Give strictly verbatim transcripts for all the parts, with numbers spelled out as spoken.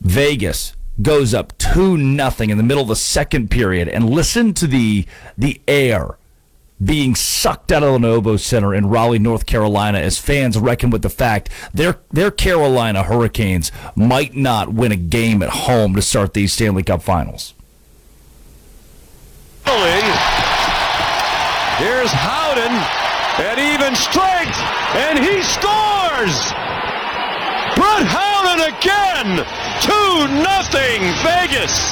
Vegas goes up two nothing in the middle of the second period, and listen to the the air being sucked out of Lenovo Center in Raleigh, North Carolina, as fans reckon with the fact their their Carolina Hurricanes might not win a game at home to start these Stanley Cup Finals. Here's Howden at even strength, and he scores! Brett Howden again! two nothing Vegas!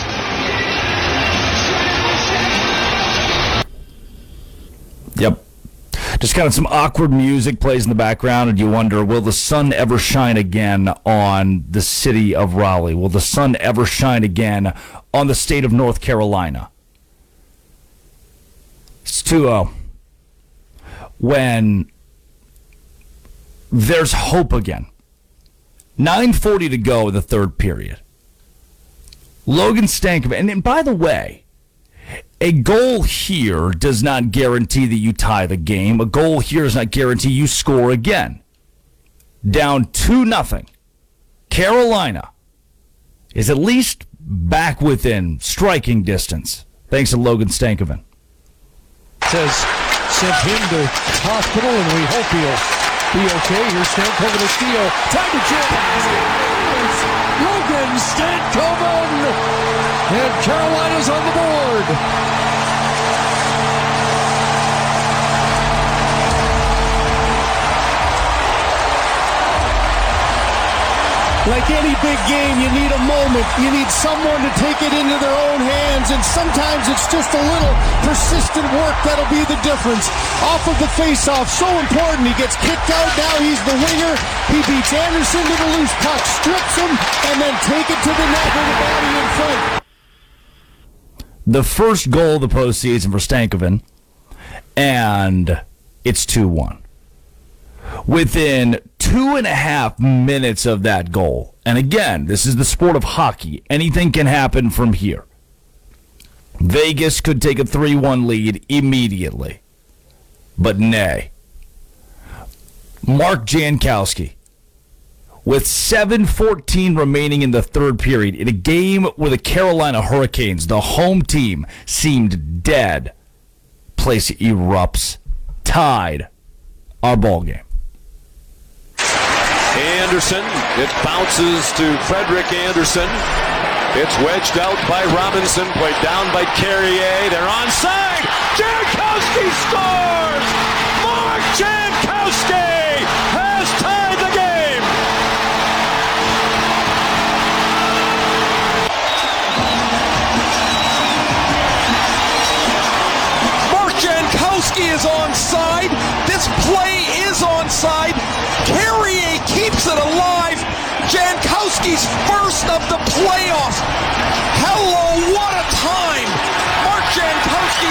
Yep. Just kind of some awkward music plays in the background, and you wonder, will the sun ever shine again on the city of Raleigh? Will the sun ever shine again on the state of North Carolina? It's two oh. When there's hope again. nine forty to go in the third period. Logan Stankoven, and, and by the way, a goal here does not guarantee that you tie the game. A goal here does not guarantee you score again. Down two nothing. Carolina is at least back within striking distance, thanks to Logan Stankoven. Says sent him to hospital, and we hope he'll be okay. Here's Stankoven to steal. Time to jam. Logan Stankoven! And Carolina's on the board. Like any big game, you need a moment. You need someone to take it into their own hands, and sometimes it's just a little persistent work that'll be the difference. Off of the face-off, so important. He gets kicked out, now he's the winger. He beats Anderson to the loose puck, strips him, and then take it to the net with the body in front. The first goal of the postseason for Stankoven, and it's two one. Within two and a half minutes of that goal, and again, this is the sport of hockey, anything can happen from here. Vegas could take a three one lead immediately, but nay. Mark Jankowski, with seven fourteen remaining in the third period, in a game where the Carolina Hurricanes, the home team, seemed dead, place erupts, tied our ball game. Anderson, it bounces to Frederick Anderson. It's wedged out by Robinson, played down by Carrier. They're onside. Jankowski scores! Mark Jankowski has tied the game! Mark Jankowski is onside. This play is onside. Carrier keeps it alive. Jankowski's first of the playoffs. Hello, what a time. Mark Jankowski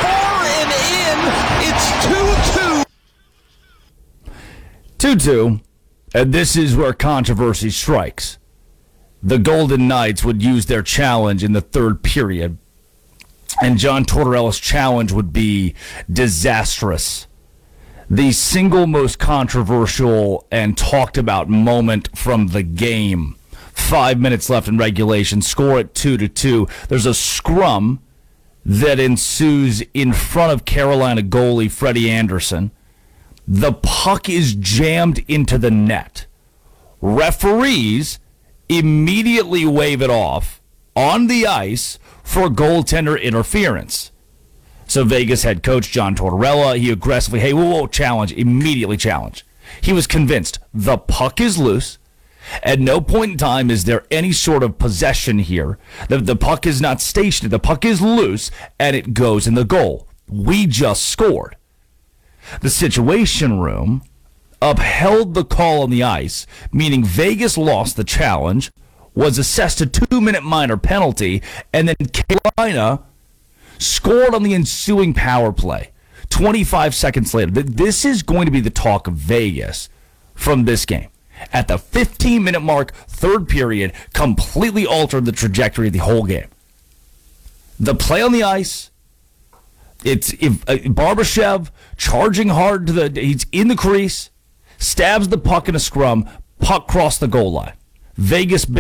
off the bar and in. It's two two. two two, and this is where controversy strikes. The Golden Knights would use their challenge in the third period, and John Tortorella's challenge would be disastrous. The single most controversial and talked about moment from the game. Five minutes left in regulation, score at two to two. There's a scrum that ensues in front of Carolina goalie Freddie Anderson. The puck is jammed into the net. Referees immediately wave it off on the ice for goaltender interference. So Vegas head coach John Tortorella, he aggressively, hey, whoa, whoa, challenge, immediately challenge. He was convinced the puck is loose. At no point in time is there any sort of possession here. The, the puck is not stationary. The puck is loose, and it goes in the goal. We just scored. The Situation Room upheld the call on the ice, meaning Vegas lost the challenge, was assessed a two-minute minor penalty, and then Carolina scored on the ensuing power play. twenty-five seconds later. This is going to be the talk of Vegas from this game. At the fifteen-minute mark, third period, completely altered the trajectory of the whole game. The play on the ice, it's if, uh, Barbashev charging hard to the, he's in the crease, stabs the puck in a scrum, puck crossed the goal line. Vegas